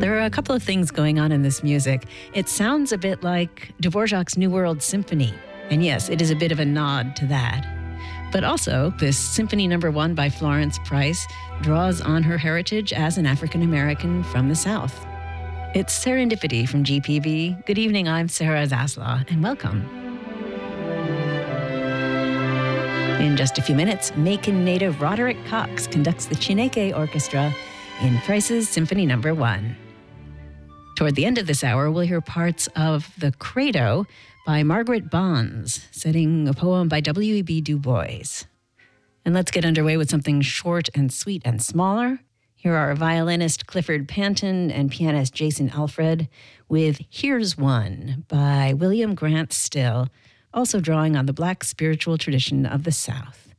There are a couple of things going on in this music. It sounds a bit like Dvorak's New World Symphony. And yes, it is a bit of a nod to that. But also, this Symphony No. 1 by Florence Price draws on her heritage as an African American from the South. It's Serendipity from GPB. Good evening, I'm Sarah Zaslaw, and welcome. In just a few minutes, Macon native Roderick Cox conducts the Chineke Orchestra in Price's Symphony No. 1. Toward the end of this hour, we'll hear parts of The Credo by Margaret Bonds, setting a poem by W.E.B. Du Bois. And let's get underway with something short and sweet and smaller. Here are violinist Clifford Panton and pianist Jason Alfred with Here's One by William Grant Still, also drawing on the Black spiritual tradition of the South.